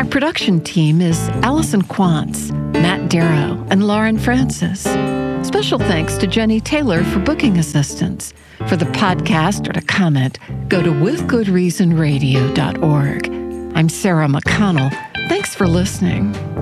production team is Allison Quantz, Matt Darrow, and Lauren Francis. Special thanks to Jenny Taylor for booking assistance. For the podcast or to comment, go to withgoodreasonradio.org. I'm Sarah McConnell. Thanks for listening.